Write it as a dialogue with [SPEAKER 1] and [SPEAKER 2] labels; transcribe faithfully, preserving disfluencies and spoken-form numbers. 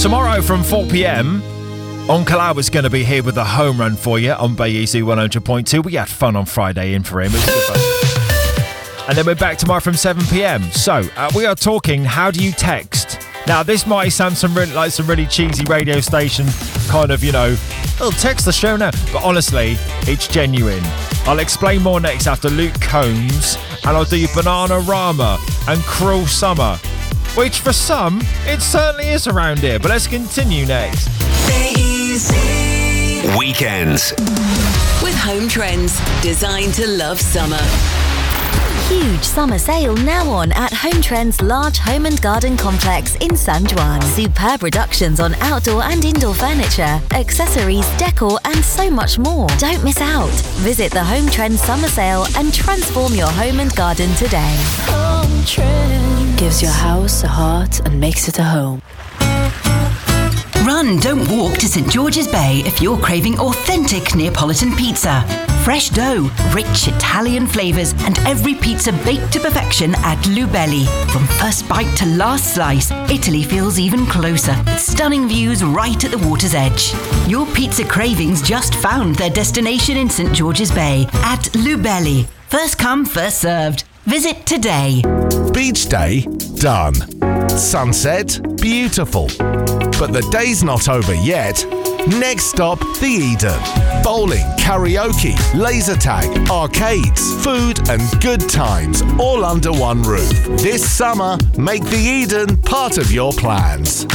[SPEAKER 1] Tomorrow from four p.m, Uncle Albert's going to be here with a home run for you on Bay Easy one hundred point two. We had fun on Friday in for him. It was good fun. And then we're back tomorrow from seven p.m. So, uh, we are talking, how do you text? Now, this might sound some really, like some really cheesy radio station kind of, you know, oh, text the show now. But honestly, it's genuine. I'll explain more next after Luke Combs, and I'll do Bananarama and Cruel Summer, which for some, it certainly is around here. But let's continue next.
[SPEAKER 2] Weekends
[SPEAKER 3] with Home Trends, designed to love summer.
[SPEAKER 4] Huge summer sale now on at Home Trends Large Home and Garden Complex in San Juan. Superb reductions on outdoor and indoor furniture, accessories, decor and so much more. Don't miss out. Visit the Home Trends summer sale and transform your home and garden today.
[SPEAKER 5] Home Trends gives your house a heart and makes it a home.
[SPEAKER 6] Run, don't walk to St George's Bay if you're craving authentic Neapolitan pizza. Fresh dough, rich Italian flavours, and every pizza baked to perfection at Lubelli. From first bite to last slice, Italy feels even closer, with stunning views right at the water's edge. Your pizza cravings just found their destination in St George's Bay at Lubelli. First come, first served. Visit today.
[SPEAKER 7] Beach day, done. Sunset, beautiful. But the day's not over yet. Next stop, the Eden. Bowling, karaoke, laser tag, arcades, food and good times all under one roof. This summer, make the Eden part of your plans.